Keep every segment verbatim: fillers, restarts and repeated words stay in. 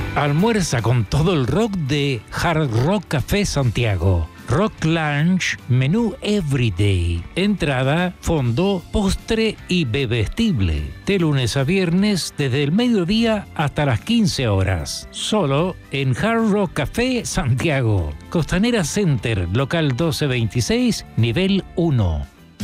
Almuerza con todo el rock de Hard Rock Café Santiago. Rock Lunch, menú Everyday. Entrada, fondo, postre y bebestible. De lunes a viernes, desde el mediodía hasta las quince horas. Solo en Hard Rock Café Santiago. Costanera Center, local doce veintiséis, nivel uno.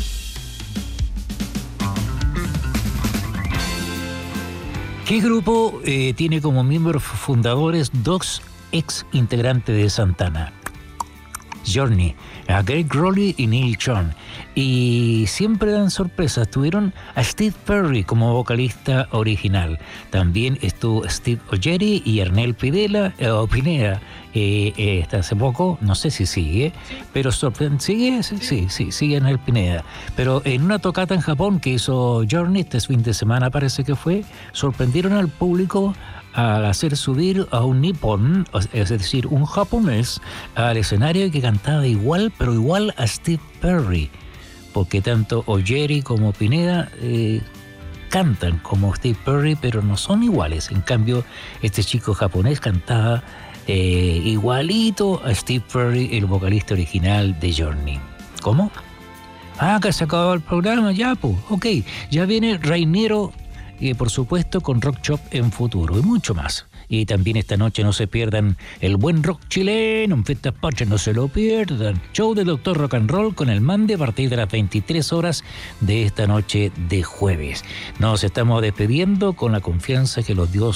¿Qué grupo eh, tiene como miembros fundadores dos ex integrantes de Santana? Journey, a Greg Rowley y Neil Schon. Y siempre dan sorpresas. Tuvieron a Steve Perry como vocalista original. También estuvo Steve O'Jerry y Ernel Pidela, eh, o Pineda, eh, eh, hasta hace poco, no sé si sigue, pero sorprende, ¿sigue? Sí, sí, sí, sigue Ernel Pineda. Pero en una tocata en Japón que hizo Journey, este fin de semana parece que fue, sorprendieron al público al hacer subir a un nipón, es decir, un japonés, al escenario que cantaba igual, pero igual a Steve Perry, porque tanto O'Jerry como Pineda eh, cantan como Steve Perry, pero no son iguales. En cambio, este chico japonés cantaba eh, igualito a Steve Perry, el vocalista original de Journey. ¿Cómo? Ah, que se acabó el programa, ya, pues, ok. Ya viene Reinero, y por supuesto con Rock Shop en futuro y mucho más. Y también esta noche no se pierdan el buen rock chileno en Fiestas Patrias, no se lo pierdan. Show de Doctor Rock and Roll con el Mande a partir de las veintitrés horas de esta noche de jueves. Nos estamos despidiendo con la confianza que los dioses